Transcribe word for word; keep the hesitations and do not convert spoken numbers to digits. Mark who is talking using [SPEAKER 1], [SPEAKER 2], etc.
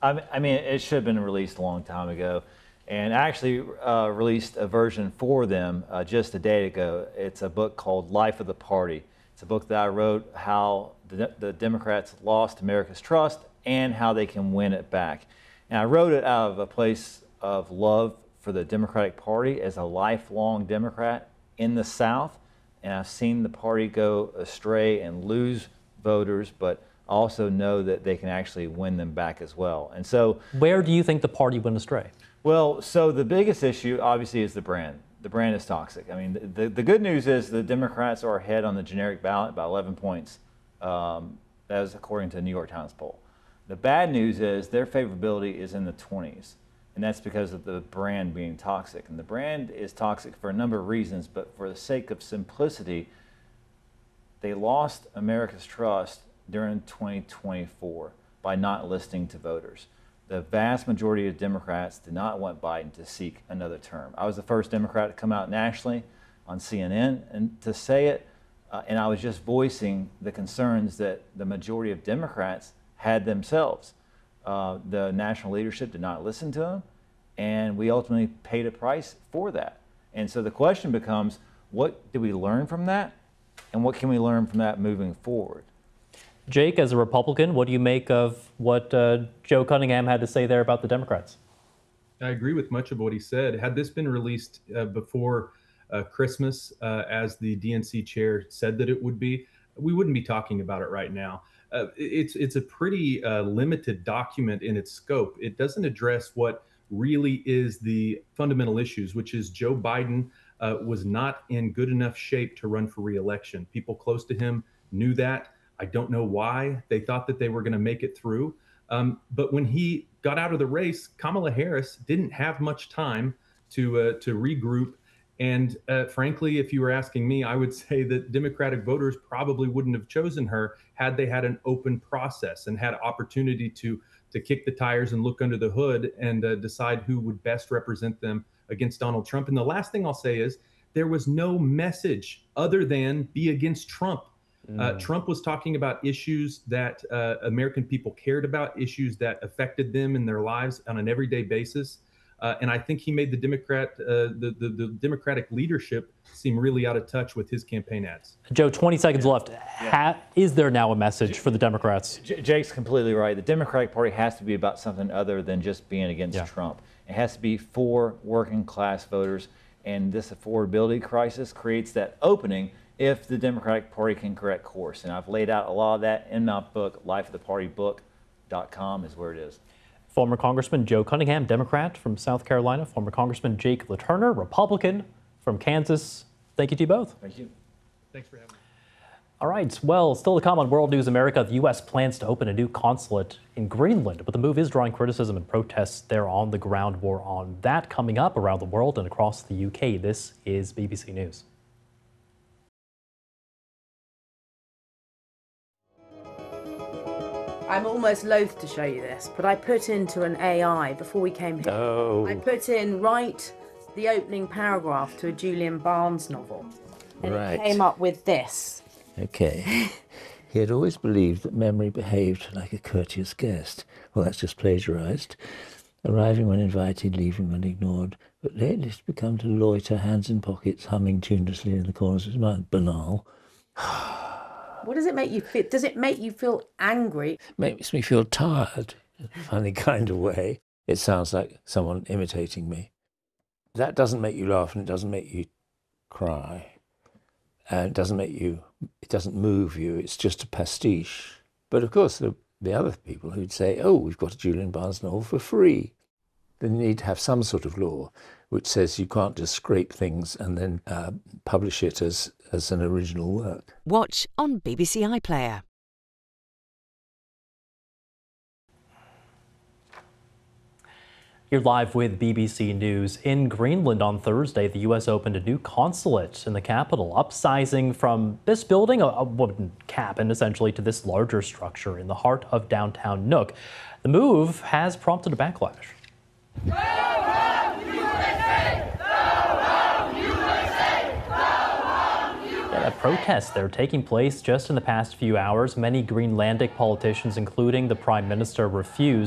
[SPEAKER 1] I, I mean, it should have been released a long time ago. And I actually uh, released a version for them uh, just a day ago. It's a book called Life of the Party. It's a book that I wrote how the, the Democrats lost America's trust and how they can win it back. And I wrote it out of a place of love for the Democratic Party as a lifelong Democrat in the South. And I've seen the party go astray and lose voters, but also know that they can actually win them back as well. And so,
[SPEAKER 2] where do you think the party went astray?
[SPEAKER 1] Well, so the biggest issue obviously is the brand. The brand is toxic. I mean, the, the good news is the Democrats are ahead on the generic ballot by eleven points. Um, that is according to a New York Times poll. The bad news is their favorability is in the twenties, and that's because of the brand being toxic. And the brand is toxic for a number of reasons, but for the sake of simplicity, they lost America's trust during twenty twenty-four by not listening to voters. The vast majority of Democrats did not want Biden to seek another term. I was the first Democrat to come out nationally on C N N and to say it, uh, and I was just voicing the concerns that the majority of Democrats had themselves. Uh, the national leadership did not listen to them, and we ultimately paid a price for that. And so the question becomes, what did we learn from that, and what can we learn from that moving forward?
[SPEAKER 2] Jake, as a Republican, what do you make of what uh, Joe Cunningham had to say there about the Democrats?
[SPEAKER 3] I agree with much of what he said. Had this been released uh, before uh, Christmas, uh, as the D N C chair said that it would be, we wouldn't be talking about it right now. Uh, it's it's a pretty uh, limited document in its scope. It doesn't address what really is the fundamental issues, which is Joe Biden uh, was not in good enough shape to run for re-election. People close to him knew that. I don't know why they thought that they were going to make it through. Um, but when he got out of the race, Kamala Harris didn't have much time to uh, to regroup. And uh, frankly, if you were asking me, I would say that Democratic voters probably wouldn't have chosen her had they had an open process and had opportunity to to kick the tires and look under the hood and uh, decide who would best represent them against Donald Trump. And the last thing I'll say is there was no message other than be against Trump. Uh, Trump was talking about issues that uh, American people cared about, issues that affected them in their lives on an everyday basis. Uh, and I think he made the Democrat, uh, the, the, the Democratic leadership seem really out of touch with his campaign ads.
[SPEAKER 2] Joe, twenty seconds yeah. left. Ha- is there now a message for the Democrats?
[SPEAKER 1] J- Jake's completely right. The Democratic Party has to be about something other than just being against yeah. Trump. It has to be for working class voters. And this affordability crisis creates that opening if the Democratic Party can correct course. And I've laid out a lot of that in my book, life of the party book dot com is where it is.
[SPEAKER 2] Former Congressman Joe Cunningham, Democrat from South Carolina. Former Congressman Jake LaTurner, Republican from Kansas. Thank you to you both.
[SPEAKER 1] Thank you.
[SPEAKER 3] Thanks for having me.
[SPEAKER 2] All right, well, still to come on World News America, the U S plans to open a new consulate in Greenland, but the move is drawing criticism and protests there on the ground. More on that coming up around the world and across the U K. This is B B C News.
[SPEAKER 4] I'm almost loath to show you this, but I put into an A I before we came here.
[SPEAKER 5] Oh.
[SPEAKER 4] I put in, write the opening paragraph to a Julian Barnes novel. And
[SPEAKER 5] right.
[SPEAKER 4] it came up with this.
[SPEAKER 5] Okay. He had always believed that memory behaved like a courteous guest. Well, that's just plagiarized. Arriving when invited, leaving when ignored. But lately it's become to loiter, hands in pockets, humming tunelessly in the corners of his mind. Banal.
[SPEAKER 4] What does it make you feel? Does it make you feel angry?
[SPEAKER 5] Makes me feel tired, in a funny kind of way. It sounds like someone imitating me. That doesn't make you laugh and it doesn't make you cry. And it doesn't make you, it doesn't move you, it's just a pastiche. But of course, the, the other people who'd say, oh, we've got a Julian Barnes novel for free. They need to have some sort of law which says you can't just scrape things and then uh, publish it as, as an original work.
[SPEAKER 6] Watch on B B C iPlayer.
[SPEAKER 2] You're live with B B C News. In Greenland on Thursday, the U S opened a new consulate in the capital, upsizing from this building, a wooden cabin essentially, to this larger structure in the heart of downtown Nuuk. The move has prompted a backlash.
[SPEAKER 7] Go home, U S A! Go home, U S A! Go home, U S A!
[SPEAKER 2] Yeah, protests that are taking place just in the past few hours. Many Greenlandic politicians, including the Prime Minister, refused